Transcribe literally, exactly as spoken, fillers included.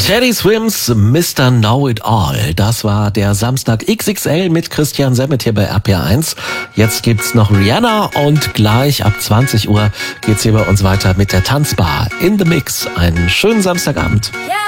Teddy Swims Mister Know It All. Das war der Samstag X X L mit Christian Semmet hier bei R P R eins. Jetzt gibt's noch Rihanna und gleich ab zwanzig Uhr geht's hier bei uns weiter mit der Tanzbar in the Mix. Einen schönen Samstagabend.